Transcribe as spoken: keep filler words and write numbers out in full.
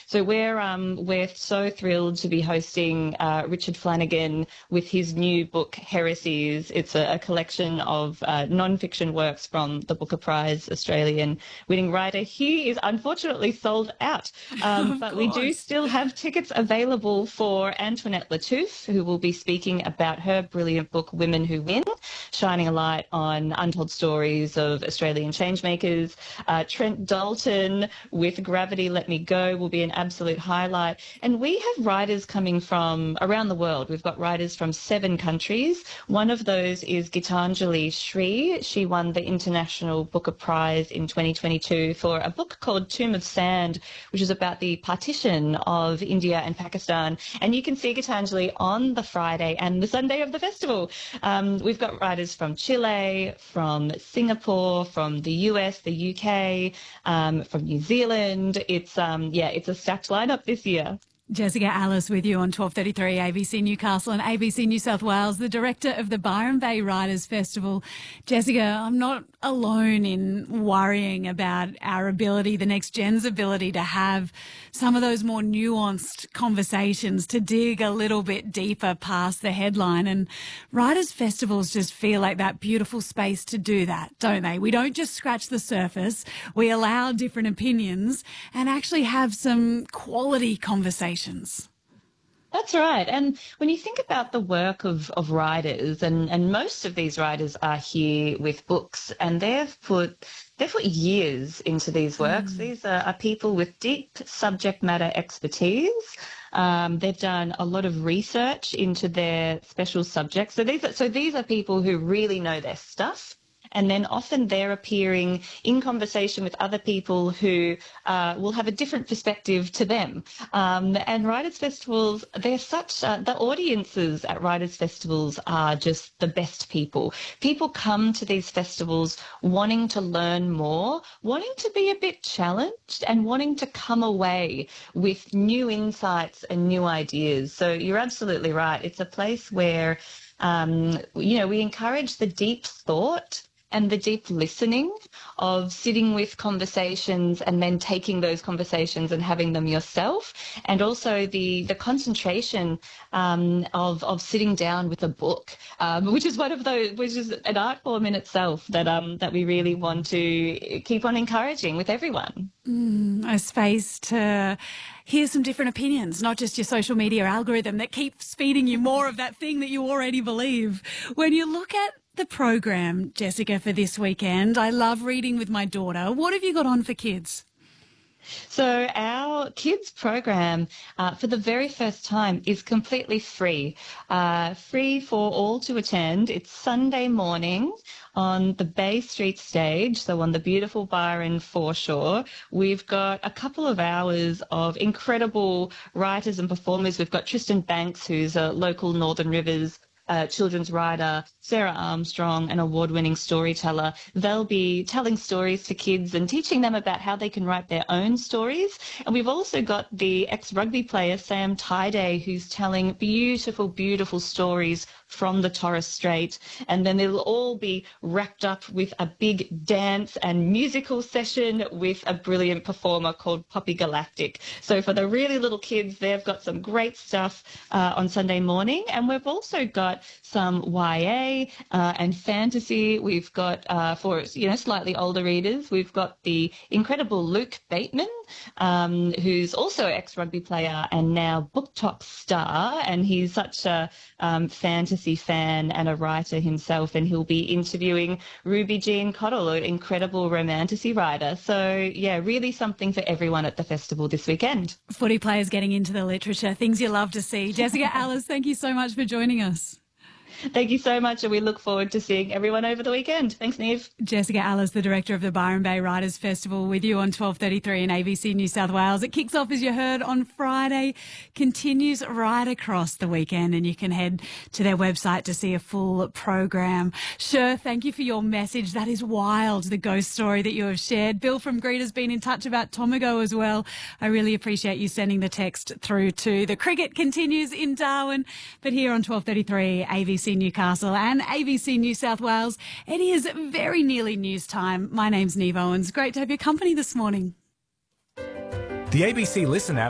So we're um, we're so thrilled to be hosting uh, Richard Flanagan with his new book, Heresies. It's a, a collection of uh, non-fiction works from the Booker Prize Australian winning writer. He is unfortunately sold out, um, but we do still have tickets available for Antoinette Lattouf, who will be speaking about her brilliant book, Women Who Win, shining a light on untold stories of Australian changemakers. Uh, Trent Dalton with Gravity Let Me Go will be an absolute highlight. And we have writers coming from around the world. We've got writers from seven countries. One of those is Gitanjali Shree. She won the International Booker Prize in twenty twenty-two for a book called Tomb of Sand, which is about the partition of India and Pakistan. And you can see Gitanjali on the Friday and the Sunday of the festival. Um, we've got writers from Chile, from Singapore, from the U S, the U K, um, from New Zealand. It's um, yeah, it's a stacked lineup this year. Jessica Alice with you on twelve thirty-three A B C Newcastle and A B C New South Wales, the director of the Byron Bay Writers Festival. Jessica, I'm not alone in worrying about our ability, the next gen's ability to have some of those more nuanced conversations, to dig a little bit deeper past the headline. And Writers Festivals just feel like that beautiful space to do that, don't they? We don't just scratch the surface. We allow different opinions and actually have some quality conversations. That's right. And when you think about the work of, of writers, and, and most of these writers are here with books, and they've put they've put years into these works. Mm. These are, are people with deep subject matter expertise. Um, they've done a lot of research into their special subjects. So these are, so these are people who really know their stuff. And then often they're appearing in conversation with other people who uh, will have a different perspective to them. Um, and Writers' Festivals, they're such, uh, the audiences at Writers' Festivals are just the best people. People come to these festivals wanting to learn more, wanting to be a bit challenged, and wanting to come away with new insights and new ideas. So you're absolutely right. It's a place where, um, you know, we encourage the deep thought and the deep listening of sitting with conversations and then taking those conversations and having them yourself, and also the the concentration um, of of sitting down with a book, um, which is one of those, which is an art form in itself that um that we really want to keep on encouraging with everyone. Mm, a space to hear some different opinions, not just your social media algorithm that keeps feeding you more of that thing that you already believe. When you look at the program, Jessica, for this weekend, I love reading with my daughter. What have you got on for kids? So our kids program, uh, for the very first time, is completely free, uh, free for all to attend. It's Sunday morning on the Bay Street stage, so on the beautiful Byron foreshore. We've got a couple of hours of incredible writers and performers. We've got Tristan Banks, who's a local Northern Rivers Uh, children's writer, Sarah Armstrong, an award-winning storyteller. They'll be telling stories to kids and teaching them about how they can write their own stories. And we've also got the ex-rugby player, Sam Tyday, who's telling beautiful, beautiful stories from the Torres Strait. And then it'll all be wrapped up with a big dance and musical session with a brilliant performer called Poppy Galactic. So for the really little kids, they've got some great stuff uh, on Sunday morning. And we've also got some Y A uh, and fantasy. We've got, uh, for you know slightly older readers, we've got the incredible Luke Bateman, um, who's also an ex-rugby player and now BookTok star, and he's such a um, fantasy fan and a writer himself, and he'll be interviewing Ruby Jean Cottle, an incredible romantasy writer. So, yeah, really something for everyone at the festival this weekend. Footy players getting into the literature, things you love to see. Jessica Alice, thank you so much for joining us. Thank you so much, and we look forward to seeing everyone over the weekend. Thanks, Neve. Jessica Alice, the director of the Byron Bay Writers Festival, with you on twelve thirty-three and A B C New South Wales. It kicks off, as you heard, on Friday, continues right across the weekend, and you can head to their website to see a full program. Sure, thank you for your message. That is wild, the ghost story that you have shared. Bill from Greed has been in touch about Tomago as well. I really appreciate you sending the text through too. The cricket continues in Darwin, but here on twelve thirty-three A B C Newcastle and A B C New South Wales, it is very nearly news time. My name's Neve Owens. Great to have your company this morning. The A B C Listen app